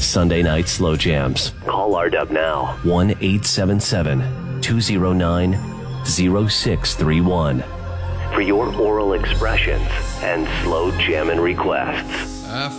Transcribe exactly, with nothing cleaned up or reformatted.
Sunday night slow jams. Call R W now, one eight seven seven, two zero nine, zero six three one for your oral expressions and slow jammin' requests. I